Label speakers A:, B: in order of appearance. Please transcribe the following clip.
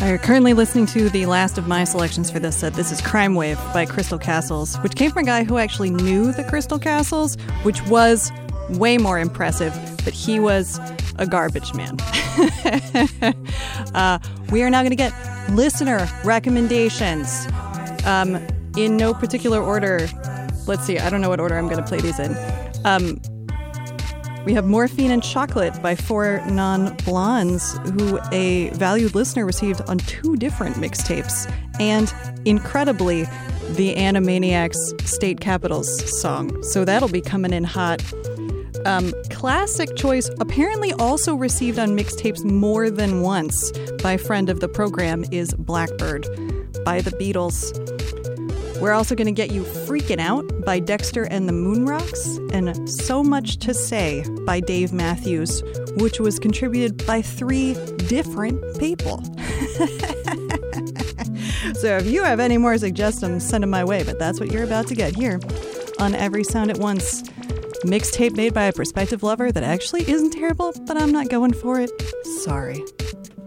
A: You're currently listening to the last of my selections for this set. This is Crime Wave by Crystal Castles, which came from a guy who actually knew the Crystal Castles, which was way more impressive, but he was a garbage man. We are now going to get listener recommendations. In no particular order. Let's see, I don't know what order I'm going to play these in. We have Morphine and Chocolate by Four Non-Blondes, who a valued listener received on 2 different mixtapes. And, incredibly, the Animaniacs State Capitals song. So that'll be coming in hot. Classic Choice, apparently also received on mixtapes more than once by friend of the program, is Blackbird by the Beatles. We're also going to get you Freaking Out by Dexter and the Moonrocks, and So Much to Say by Dave Matthews, which was contributed by 3 different people. So if you have any more suggestions, send them my way, but that's what you're about to get here on Every Sound at Once. Mixtape made by a prospective lover that actually isn't terrible, but I'm not going for it. Sorry.